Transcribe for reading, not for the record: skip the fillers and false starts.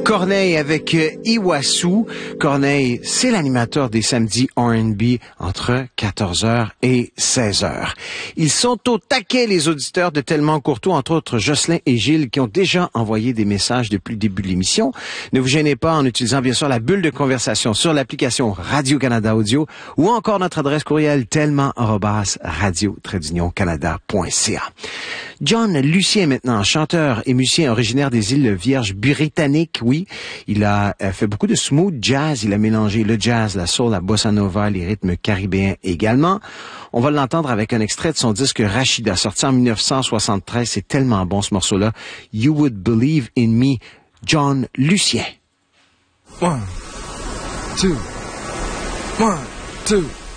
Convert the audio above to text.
Corneille avec Iwasu. Corneille, c'est l'animateur des samedis R&B entre 14h et 16h. Ils sont au taquet, les auditeurs de Tellement Courtois, entre autres Jocelyn et Gilles, qui ont déjà envoyé des messages depuis le début de l'émission. Ne vous gênez pas en utilisant bien sûr la bulle de conversation sur l'application Radio-Canada Audio ou encore notre adresse courriel tellement@radio-canada.ca. John Lucien maintenant, chanteur et musicien originaire des îles Vierges britanniques, oui. Il a fait beaucoup de smooth jazz, il a mélangé le jazz, la soul, la bossa nova, les rythmes caribéens également. On va l'entendre avec un extrait de son disque Rachida, sorti en 1973. C'est tellement bon ce morceau-là. You Would Believe in Me, John Lucien. 1, 2, 1, 2.